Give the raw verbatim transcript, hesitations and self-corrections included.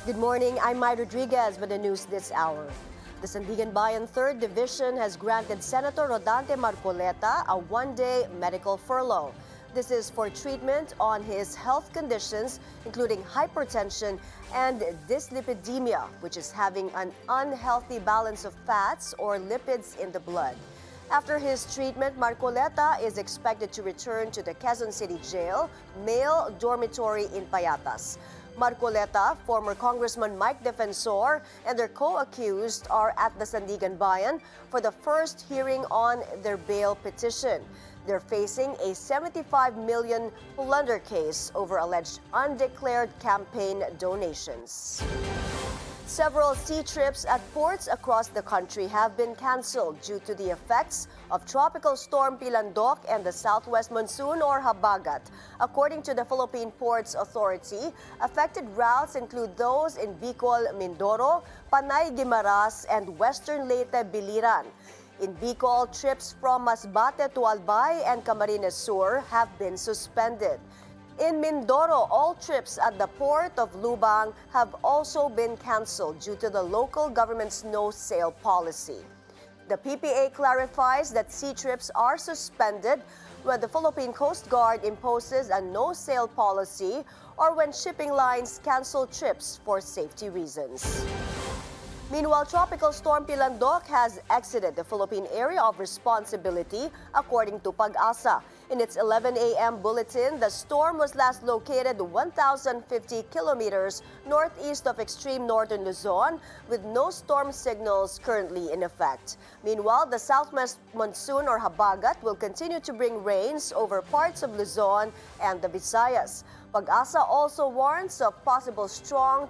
Good morning, I'm Mai Rodriguez with the news this hour. The Sandigan Bayan third Division has granted Senator Rodante Marcoleta a one-day medical furlough. This is for treatment on his health conditions, including hypertension and dyslipidemia, which is having an unhealthy balance of fats or lipids in the blood. After his treatment, Marcoleta is expected to return to the Quezon City Jail male dormitory in Payatas. Marcoleta, former Congressman Mike Defensor, and their co-accused are at the Sandigan Bayan for the first hearing on their bail petition. They're facing a seventy-five million plunder case over alleged undeclared campaign donations. Several sea trips at ports across the country have been canceled due to the effects of Tropical Storm Pilandok and the southwest monsoon or Habagat. According to the Philippine Ports Authority, affected routes include those in Bicol, Mindoro, Panay, Guimaras, and Western Leyte, Biliran. In Bicol, trips from Masbate to Albay and Camarines Sur have been suspended. In Mindoro, all trips at the port of Lubang have also been canceled due to the local government's no-sail policy. The P P A clarifies that sea trips are suspended when the Philippine Coast Guard imposes a no-sail policy or when shipping lines cancel trips for safety reasons. Meanwhile, Tropical Storm Pilandok has exited the Philippine area of responsibility, according to Pag-asa. In its eleven a m bulletin, the storm was last located one thousand fifty kilometers northeast of extreme northern Luzon, with no storm signals currently in effect. Meanwhile, the southwest monsoon or Habagat will continue to bring rains over parts of Luzon and the Visayas. Pag-asa also warns of possible strong